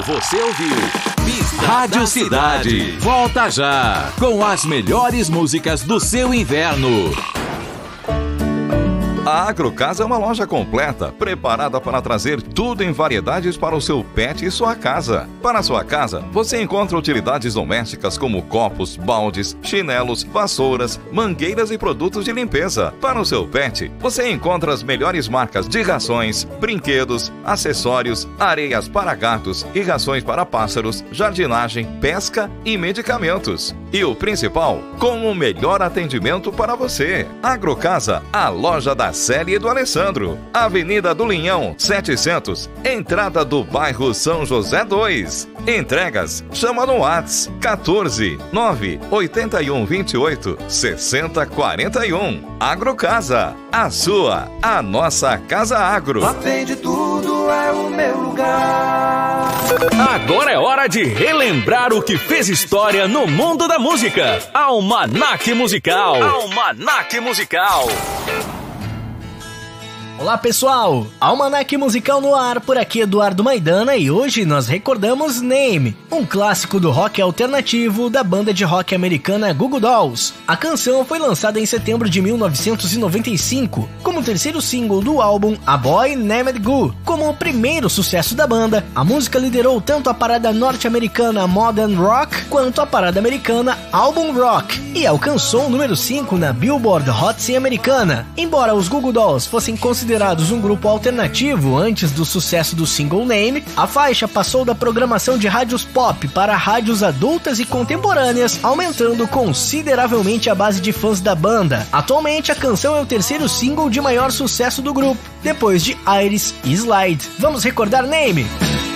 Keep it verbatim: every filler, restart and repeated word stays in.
Você ouviu Pista Rádio Cidade. Volta já com as melhores músicas do seu inverno. A Agrocasa é uma loja completa, preparada para trazer tudo em variedades para o seu pet e sua casa. Para a sua casa, você encontra utilidades domésticas como copos, baldes, chinelos, vassouras, mangueiras e produtos de limpeza. Para o seu pet, você encontra as melhores marcas de rações, brinquedos, acessórios, areias para gatos e rações para pássaros, jardinagem, pesca e medicamentos. E o principal, com o melhor atendimento para você. Agrocasa, a loja da Célia e do Alessandro. Avenida do Linhão, setecentos, entrada do bairro São José dois. Entregas, chama no WhatsApp quatorze, nove, oito um, vinte e oito, sessenta, quarenta e um. Agrocasa, a sua, a nossa Casa Agro. Lá tem de tudo, é o meu lugar. Agora é hora de relembrar o que fez história no mundo da música. Almanaque Musical. Almanaque Musical. Olá pessoal, Almanaque Musical no ar, por aqui Eduardo Maidana e hoje nós recordamos Name, um clássico do rock alternativo da banda de rock americana Goo Goo Dolls. A canção foi lançada em setembro de mil novecentos e noventa e cinco como o terceiro single do álbum A Boy Named Goo. Como o primeiro sucesso da banda, a música liderou tanto a parada norte-americana Modern Rock quanto a parada americana Album Rock e alcançou o número cinco na Billboard Hot cem americana. Embora os Goo Goo Dolls fossem considerados Considerados um grupo alternativo antes do sucesso do single Name, a faixa passou da programação de rádios pop para rádios adultas e contemporâneas, aumentando consideravelmente a base de fãs da banda. Atualmente, a canção é o terceiro single de maior sucesso do grupo, depois de Iris e Slide. Vamos recordar Name?